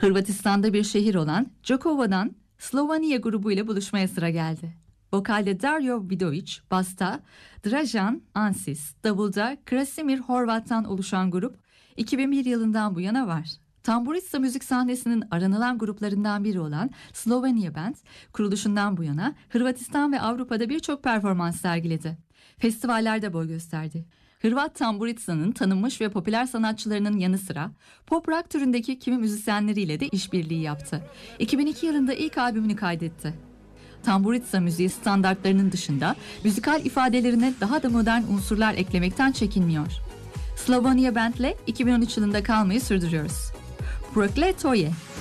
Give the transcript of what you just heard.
Hırvatistan'da bir şehir olan Đakova'dan Slovanya grubu ile buluşmaya sıra geldi. Vokalde Dario Vidovic, basta Dražan Ansis, davulda Krasimir Horvat'tan oluşan grup 2001 yılından bu yana var. Tamburica müzik sahnesinin aranılan gruplarından biri olan Slovenya Band, kuruluşundan bu yana Hırvatistan ve Avrupa'da birçok performans sergiledi. Festivallerde boy gösterdi. Hırvat Tamburica'nın tanınmış ve popüler sanatçılarının yanı sıra pop rock türündeki kimi müzisyenleriyle de işbirliği yaptı. 2002 yılında ilk albümünü kaydetti. Tamburica müziği standartlarının dışında müzikal ifadelerine daha da modern unsurlar eklemekten çekinmiyor. Slovenya Band'le 2013 yılında kalmayı sürdürüyoruz. Prokletoje.